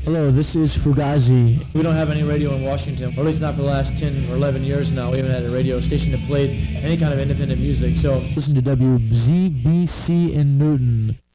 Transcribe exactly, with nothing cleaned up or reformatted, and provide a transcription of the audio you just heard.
Hello, this is Fugazi. We don't have any radio in Washington, or at least not for the last ten or eleven years now. We haven't had a radio station that played any kind of independent music, so listen to W Z B C in Newton.